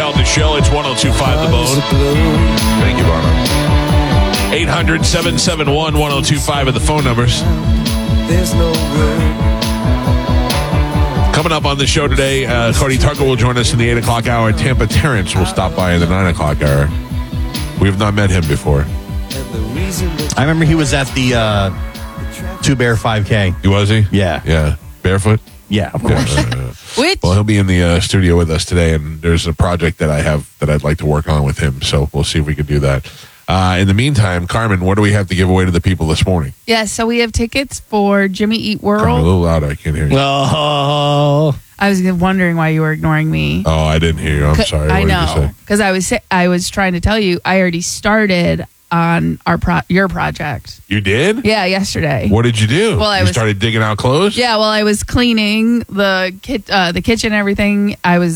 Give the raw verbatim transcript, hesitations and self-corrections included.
on the show. It's one oh two point five The Bone. Thank you, Barno. eight hundred, seven seven one, one oh two point five are the phone numbers. There's no room. Coming up on the show today, uh, Cody Tucker will join us in the eight o'clock hour. Tampa Terrence will stop by in the nine o'clock hour. We have not met him before. I remember he was at the uh, Two Bear five K. Was he? Yeah. Yeah. Barefoot? Yeah, of course. Yeah, uh, Which? well, he'll be in the uh, studio with us today, and there's a project that I have that I'd like to work on with him, so we'll see if we can do that. Uh, in the meantime, Carmen, what do we have to give away to the people this morning? Yeah, so we have tickets for Jimmy Eat Carmen, a World. little louder. I can't hear you. Oh. I was wondering why you were ignoring me. Oh, I didn't hear you. I'm sorry. I What know, did you say? because I was sa- I was trying to tell you I already started on our pro- your project. You did? Yeah, yesterday. What did you do? Well, I you was- started digging out clothes? Yeah, well, I was cleaning the kit, uh, the kitchen, and everything. I was